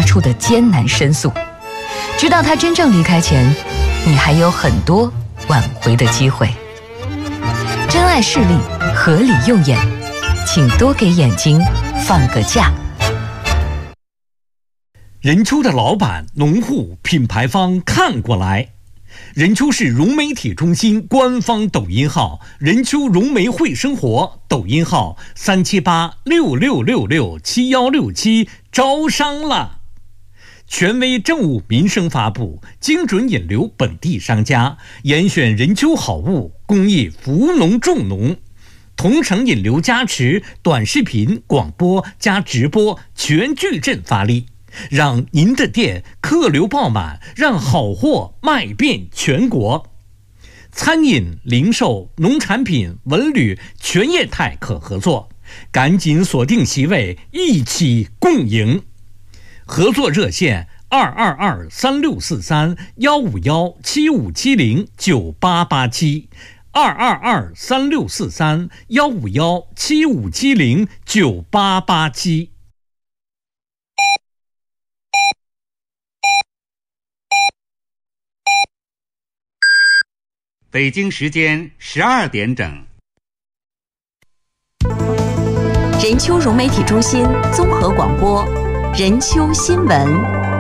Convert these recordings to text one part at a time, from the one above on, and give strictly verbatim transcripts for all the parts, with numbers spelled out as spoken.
出的艰难申诉。直到他真正离开前，你还有很多挽回的机会。珍爱视力，合理用眼，请多给眼睛放个假。 任丘的老板、农户、品牌方看过来。任丘市融媒体中心官方抖音号任丘融媒会生活，抖音号三七八六六六六七幺六七，招商了。权威政务民生发布，精准引流本地商家，严选任丘好物，公益扶农助农。同城引流加持，短视频、广播加直播全矩阵发力，让您的店客流爆满，让好货卖遍全国。餐饮、零售、农产品、文旅全业态可合作，赶紧锁定席位，一起共赢。合作热线二二二三六四三幺五幺七五七零九八八七，二二二三六四三幺五幺七五七零九八八七。 北京时间十二点整。 任丘融媒体中心综合广播，任丘新闻。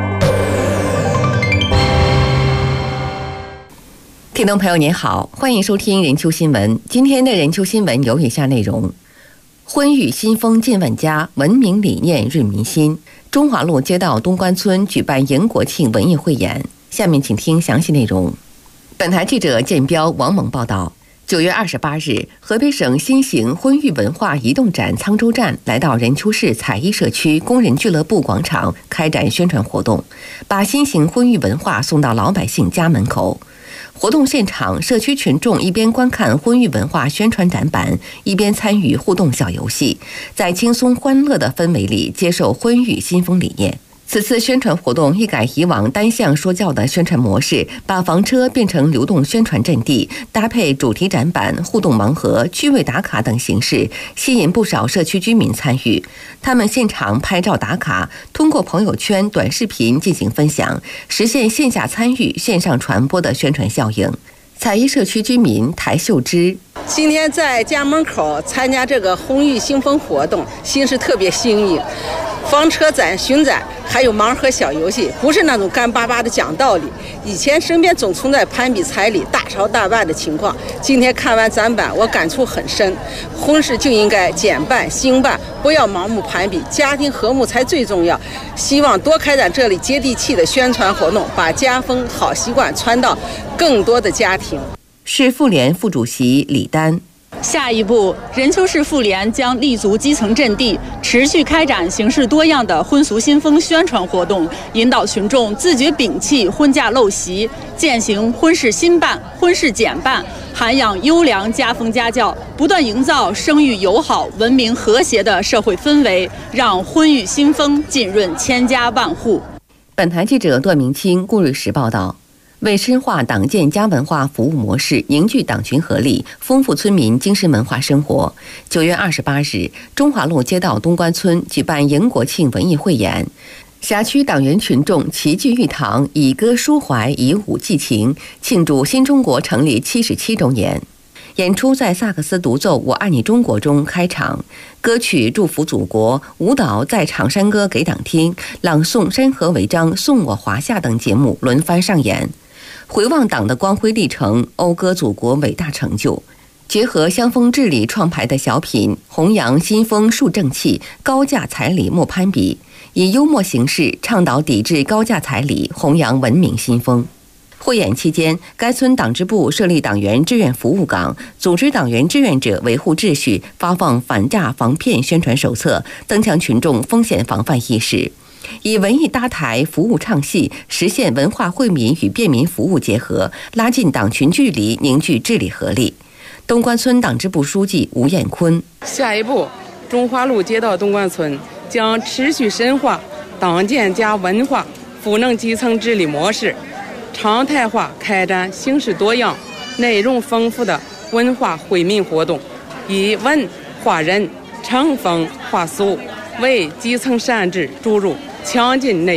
听众朋友您好，欢迎收听任丘新闻。今天的任丘新闻有以下内容：婚育新风近万家，文明理念润民心。中华路街道东关村举办迎国庆文艺汇演。下面请听详细内容。本台记者建彪、王猛报道。九月二十八日，河北省新型婚育文化移动展沧州站来到任丘市彩一社区工人俱乐部广场开展宣传活动，把新型婚育文化送到老百姓家门口。活动现场，社区群众一边观看婚育文化宣传展板，一边参与互动小游戏，在轻松欢乐的氛围里接受婚育新风理念。此次宣传活动一改以往单向说教的宣传模式，把房车变成流动宣传阵地，搭配主题展板、互动盲盒、趣味打卡等形式，吸引不少社区居民参与。他们现场拍照打卡，通过朋友圈、短视频进行分享，实现线下参与、线上传播的宣传效应。彩一社区居民台秀芝： 今天在家门口参加这个婚育新风活动，心是特别新颖。房车展、巡展，还有盲盒小游戏，不是那种干巴巴的讲道理。以前身边总存在攀比彩礼、大钞大办的情况，今天看完展板，我感触很深。婚事就应该简办、兴办，不要盲目攀比，家庭和睦才最重要。希望多开展这类接地气的宣传活动，把家风好习惯传到更多的家庭。 市妇联副主席李丹： 下一步，任丘市妇联将立足基层阵地，持续开展形式多样的婚俗新风宣传活动，引导群众自觉摒弃婚嫁陋习，践行婚事新办、婚事简办，涵养优良家风家教，不断营造生育友好、文明和谐的社会氛围，让婚育新风浸润千家万户。 本台记者段明清、顾瑞时报道。为深化党建家文化服务模式，凝聚党群合力，丰富村民精神文化生活，九月二十八日，中华路街道东关村举办迎国庆文艺汇演。辖区党员群众齐聚玉堂，以歌抒怀，以舞寄情，庆祝新中国成立七十七周年。演出在萨克斯独奏《我爱你中国》中开场，歌曲《祝福祖国》，舞蹈在场山歌给党听，朗诵《山河为章》，送我华夏等节目轮番上演。回望党的光辉历程，讴歌祖国伟大成就，结合香风治理创排的小品，弘扬新风树正气，高价彩礼莫攀比，以幽默形式倡导抵制高价彩礼，弘扬文明新风。汇演期间，该村党支部设立党员志愿服务岗，组织党员志愿者维护秩序，发放反诈防骗宣传手册，增强群众风险防范意识。以文艺搭台，服务唱戏，实现文化惠民与便民服务结合，拉近党群距离，凝聚治理合力。东关村党支部书记吴艳坤： 下一步，中华路街道东关村将持续深化党建加文化赋能基层治理模式，常态化开展形式多样、内容丰富的文化惠民活动，以文化人、成风化俗为基层善治注入强劲内